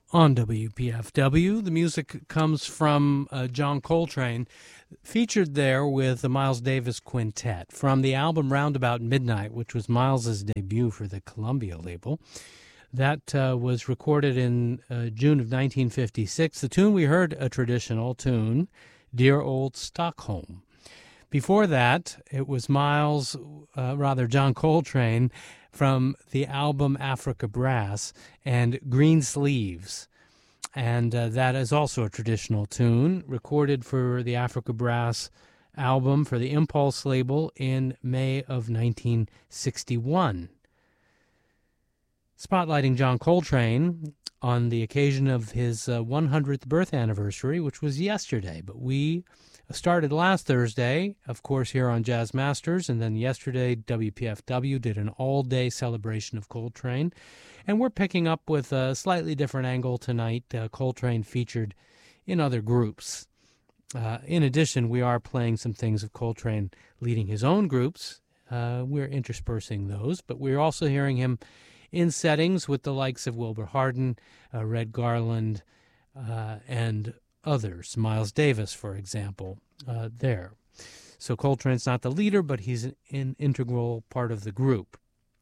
On WPFW, the music comes from John Coltrane, featured there with the Miles Davis Quintet from the album Roundabout Midnight, which was Miles's debut for the Columbia label. That was recorded in June of 1956. The tune we heard, a traditional tune, Dear Old Stockholm. Before that, it was John Coltrane, from the album Africa Brass and Green Sleeves. And that is also a traditional tune recorded for the Africa Brass album for the Impulse label in May of 1961. Spotlighting John Coltrane on the occasion of his 100th birth anniversary, which was yesterday. But we started last Thursday, of course, here on Jazz Masters, and then yesterday WPFW did an all-day celebration of Coltrane. And we're picking up with a slightly different angle tonight. Coltrane featured in other groups. In addition, we are playing some things of Coltrane leading his own groups. We're interspersing those, but we're also hearing him in settings with the likes of Wilbur Harden, Red Garland, and others. Miles Davis, for example, there. So Coltrane's not the leader, but he's an integral part of the group.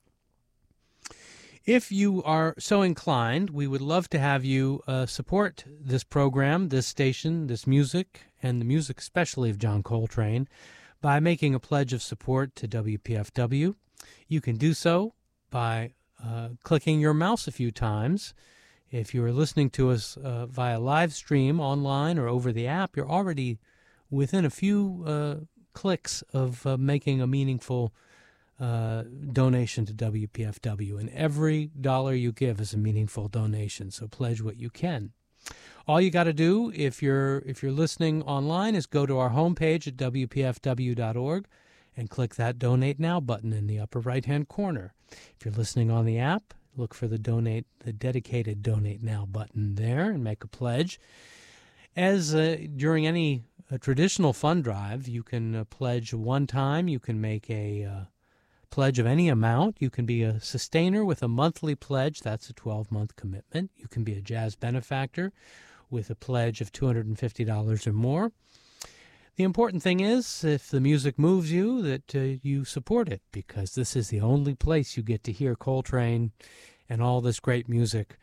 If you are so inclined, we would love to have you support this program, this station, this music, and the music especially of John Coltrane, by making a pledge of support to WPFW. You can do so by clicking your mouse a few times. If you are listening to us via live stream online or over the app, you're already within a few clicks of making a meaningful donation to WPFW. And every dollar you give is a meaningful donation, so pledge what you can. All you got to do if you're listening online is go to our homepage at WPFW.org and click that Donate Now button in the upper right-hand corner. If you're listening on the app, look for the dedicated Donate Now button there and make a pledge. As during any traditional fund drive, you can pledge one time. You can make a pledge of any amount. You can be a sustainer with a monthly pledge. That's a 12-month commitment. You can be a jazz benefactor with a pledge of $250 or more. The important thing is, if the music moves you, that you support it, because this is the only place you get to hear Coltrane and all this great music,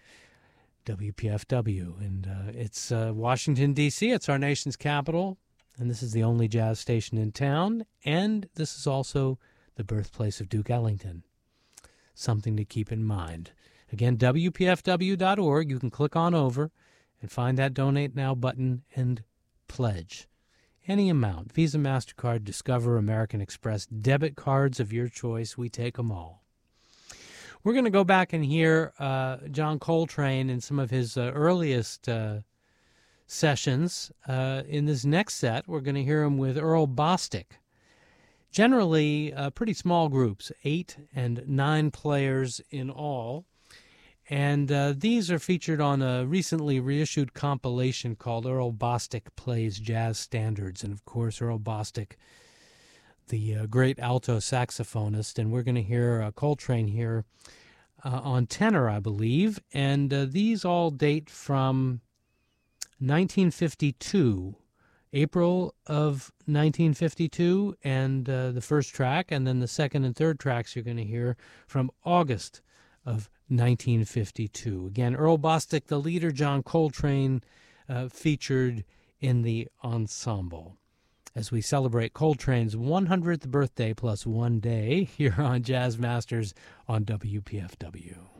WPFW. And it's Washington, D.C. It's our nation's capital, and this is the only jazz station in town, and this is also the birthplace of Duke Ellington. Something to keep in mind. Again, WPFW.org. You can click on over and find that Donate Now button and pledge. Any amount. Visa, MasterCard, Discover, American Express, debit cards of your choice. We take them all. We're going to go back and hear John Coltrane in some of his earliest sessions. In this next set, we're going to hear him with Earl Bostic. Generally, pretty small groups, 8 and 9 players in all. And these are featured on a recently reissued compilation called Earl Bostic Plays Jazz Standards. And, of course, Earl Bostic, the great alto saxophonist. And we're going to hear Coltrane here on tenor, I believe. And these all date from 1952, April of 1952, and the first track. And then the second and third tracks you're going to hear from August of 1952. Again, Earl Bostic, the leader, John Coltrane featured in the ensemble. As we celebrate Coltrane's 100th birthday plus one day here on Jazz Masters on WPFW.